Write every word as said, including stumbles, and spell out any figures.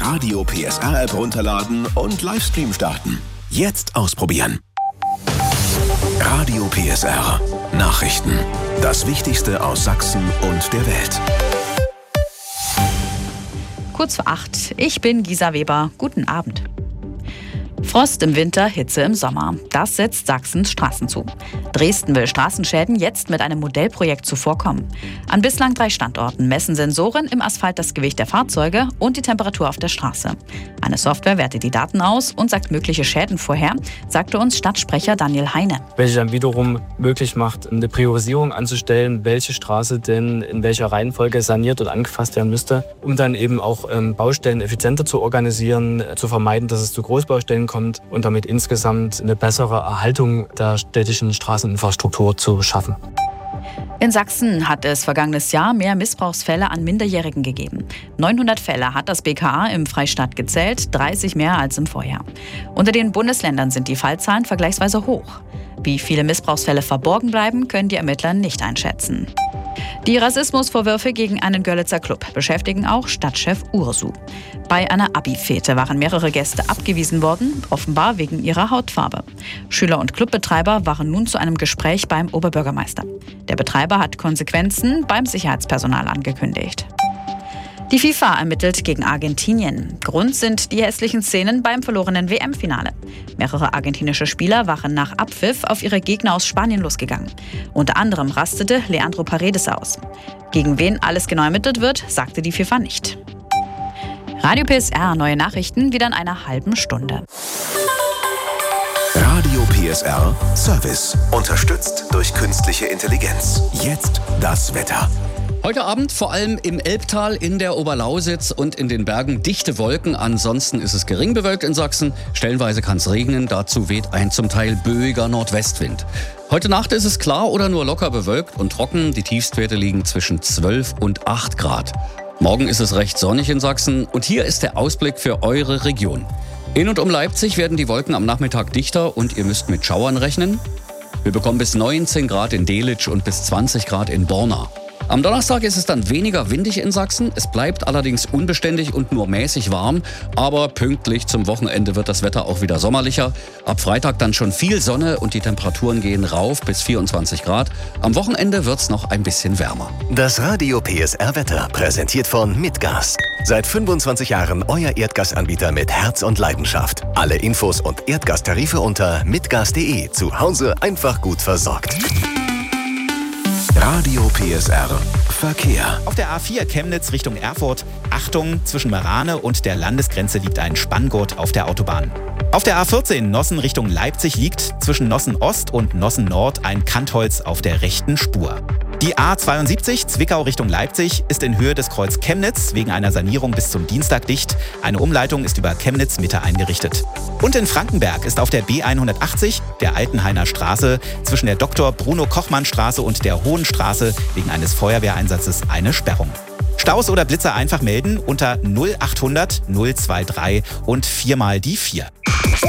Radio P S R App runterladen und Livestream starten. Jetzt ausprobieren. Radio P S R. Nachrichten. Das Wichtigste aus Sachsen und der Welt. Kurz vor acht. Ich bin Gisa Weber. Guten Abend. Frost im Winter, Hitze im Sommer. Das setzt Sachsens Straßen zu. Dresden will Straßenschäden jetzt mit einem Modellprojekt zuvorkommen. An bislang drei Standorten messen Sensoren im Asphalt das Gewicht der Fahrzeuge und die Temperatur auf der Straße. Eine Software wertet die Daten aus und sagt mögliche Schäden vorher, sagte uns Stadtsprecher Daniel Heine. Welche dann wiederum möglich macht, eine Priorisierung anzustellen, welche Straße denn in welcher Reihenfolge saniert und angefasst werden müsste, um dann eben auch ähm, Baustellen effizienter zu organisieren, äh, zu vermeiden, dass es zu Großbaustellen kommt und damit insgesamt eine bessere Erhaltung der städtischen Straßeninfrastruktur zu schaffen. In Sachsen hat es vergangenes Jahr mehr Missbrauchsfälle an Minderjährigen gegeben. neunhundert Fälle hat das B K A im Freistaat gezählt, dreißig mehr als im Vorjahr. Unter den Bundesländern sind die Fallzahlen vergleichsweise hoch. Wie viele Missbrauchsfälle verborgen bleiben, können die Ermittler nicht einschätzen. Die Rassismusvorwürfe gegen einen Görlitzer Club beschäftigen auch Stadtchef Ursu. Bei einer Abi-Fete waren mehrere Gäste abgewiesen worden, offenbar wegen ihrer Hautfarbe. Schüler und Clubbetreiber waren nun zu einem Gespräch beim Oberbürgermeister. Der Betreiber hat Konsequenzen beim Sicherheitspersonal angekündigt. Die FIFA ermittelt gegen Argentinien. Grund sind die hässlichen Szenen beim verlorenen W M-Finale. Mehrere argentinische Spieler waren nach Abpfiff auf ihre Gegner aus Spanien losgegangen. Unter anderem rastete Leandro Paredes aus. Gegen wen alles genau ermittelt wird, sagte die FIFA nicht. Radio P S R, neue Nachrichten wieder in einer halben Stunde. Radio P S R Service. Unterstützt durch künstliche Intelligenz. Jetzt das Wetter. Heute Abend vor allem im Elbtal, in der Oberlausitz und in den Bergen dichte Wolken. Ansonsten ist es gering bewölkt in Sachsen. Stellenweise kann es regnen. Dazu weht ein zum Teil böiger Nordwestwind. Heute Nacht ist es klar oder nur locker bewölkt und trocken. Die Tiefstwerte liegen zwischen zwölf und acht Grad. Morgen ist es recht sonnig in Sachsen. Und hier ist der Ausblick für eure Region. In und um Leipzig werden die Wolken am Nachmittag dichter und ihr müsst mit Schauern rechnen. Wir bekommen bis neunzehn Grad in Delitzsch und bis zwanzig Grad in Borna. Am Donnerstag ist es dann weniger windig in Sachsen. Es bleibt allerdings unbeständig und nur mäßig warm. Aber pünktlich zum Wochenende wird das Wetter auch wieder sommerlicher. Ab Freitag dann schon viel Sonne und die Temperaturen gehen rauf bis vierundzwanzig Grad. Am Wochenende wird es noch ein bisschen wärmer. Das Radio P S R Wetter präsentiert von Mitgas. Seit fünfundzwanzig Jahren euer Erdgasanbieter mit Herz und Leidenschaft. Alle Infos und Erdgastarife unter mitgas punkt de. Zu Hause einfach gut versorgt. Radio P S R Verkehr. Auf der A vier Chemnitz Richtung Erfurt. Achtung, zwischen Marane und der Landesgrenze liegt ein Spanngurt auf der Autobahn. Auf der A vierzehn Nossen Richtung Leipzig liegt zwischen Nossen Ost und Nossen Nord ein Kantholz auf der rechten Spur. Die A zweiundsiebzig Zwickau Richtung Leipzig ist in Höhe des Kreuz Chemnitz wegen einer Sanierung bis zum Dienstag dicht. Eine Umleitung ist über Chemnitz Mitte eingerichtet. Und in Frankenberg ist auf der B hundertachtzig, der Altenhainer Straße, zwischen der Doktor Bruno Kochmann Straße und der Hohen Straße wegen eines Feuerwehreinsatzes eine Sperrung. Staus oder Blitzer einfach melden unter null achthundert null drei drei und viermal die vier.